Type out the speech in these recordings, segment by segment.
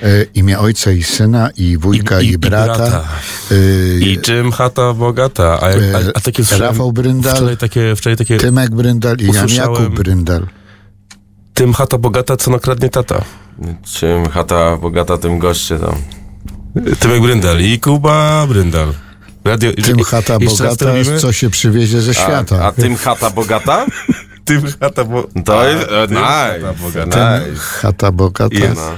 imię ojca i syna, i wujka, i brata. I czym chata bogata. A takie Rafał Bryndal, wczoraj takie Tymek Bryndal i Jan Jakub Bryndal. Tym chata bogata, co nakradnie tata. Czym chata bogata, tym goście tam. Tymek Bryndal i Kuba Bryndal. Tym chata bogata, co się przywiezie ze świata. A tym chata bogata? Tym chata to jest nice. Tym chata bogata.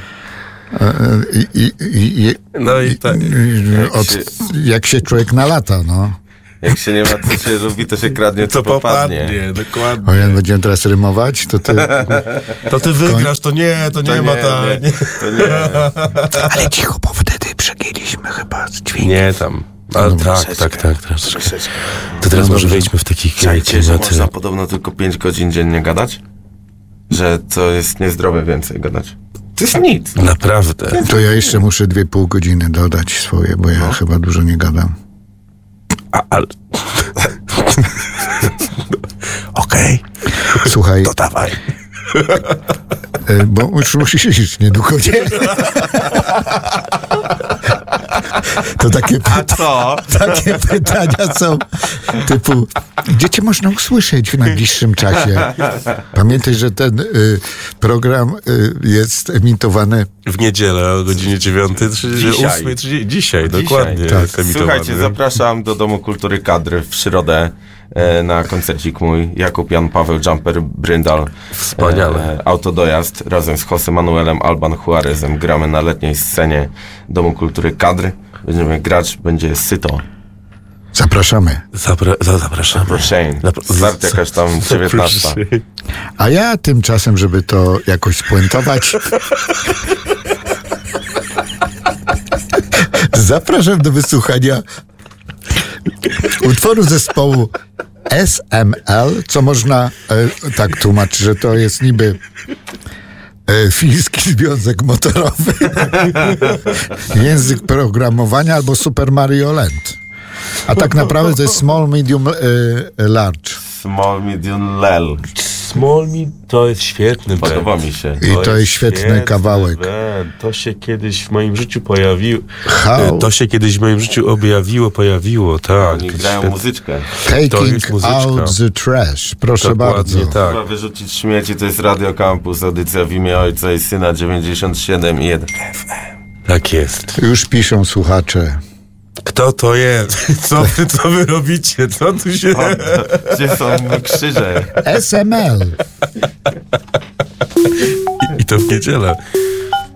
Jak się człowiek nalata, no. Jak się nie ma, co się lubi, to się kradnie, co popadnie. Dokładnie. O, ja będziemy teraz rymować, to ty... To ty wygrasz, to nie ma tak. To nie. Ale cicho, bo wtedy przegięliśmy chyba dźwięk. Nie tam. Ale tak. To teraz może wejdźmy w takich... Słuchajcie, że można podobno tylko 5 godzin dziennie gadać? Że to jest niezdrowe więcej gadać. To jest nic. Naprawdę. To ja jeszcze muszę 2,5 godziny dodać swoje, bo ja chyba dużo nie gadam. Ale... Okej. Słuchaj. To dawaj. Bo już musisz iść niedługo, nie? To takie takie pytania są typu, gdzie cię można usłyszeć w najbliższym czasie? Pamiętaj, że ten program jest emitowany w niedzielę o godzinie 9:30. Dzisiaj, dokładnie. Tak. Słuchajcie, zapraszam do Domu Kultury Kadry w środę na koncercik mój. Jakub Jan Paweł Jumper Bryndal. Wspaniale. Autodojazd razem z Jose Manuelem Alban Juarezem. Gramy na letniej scenie Domu Kultury Kadry. Będziemy grać, będzie syto. Zapraszamy. Zapraszamy. Start jakaś tam 19. A ja tymczasem, żeby to jakoś spuentować, zapraszam do wysłuchania utworu zespołu SML, co można tak tłumaczyć, że to jest niby Fiński Związek Motorowy, język programowania albo Super Mario Land. A tak naprawdę to jest Small, Medium, Large. Small, Medium, Lel. To jest świetny band. Podoba mi się. I to jest świetny kawałek. To się kiedyś w moim życiu pojawiło. Pojawiło, tak. Oni grają muzyczkę. Taking out the trash. Proszę dokładnie, bardzo. Tak. Trzeba wyrzucić śmieci, to jest Radio Campus, audycja w imię Ojca i Syna 97,1 FM. Tak jest. Już piszą słuchacze. Kto to jest? Co wy robicie? Co tu się... Gdzie są krzyże? SML. I to w niedzielę.